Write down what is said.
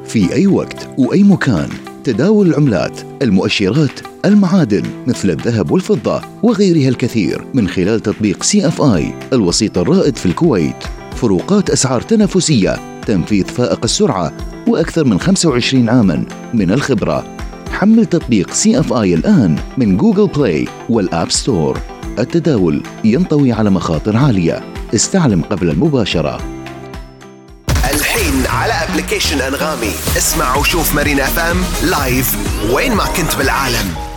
في أي وقت وأي مكان. تداول العملات، المؤشرات، المعادن مثل الذهب والفضة وغيرها الكثير من خلال تطبيق CFI الوسيط الرائد في الكويت. فروقات أسعار تنافسية، تنفيذ فائق السرعة، وأكثر من 25 عاماً من الخبرة. حمل تطبيق CFI الآن من جوجل بلاي والآب ستور. التداول ينطوي على مخاطر عالية. استعلم قبل المباشرة. الحين على ابلكيشن أنغامي اسمع وشوف مارينا FM لايف وين ما كنت بالعالم.